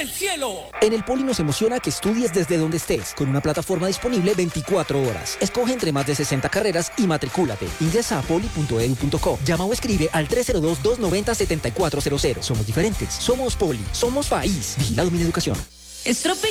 del cielo! En el Poli nos emociona que estudies desde donde estés, con una plataforma disponible 24 horas. Escoge entre más de 60 carreras y matricúlate. Ingresa a poli.edu.co. Llama o escribe al 302-290-7400. Somos diferentes. Somos Poli. Somos país. Vigilado Mineducación. Estrope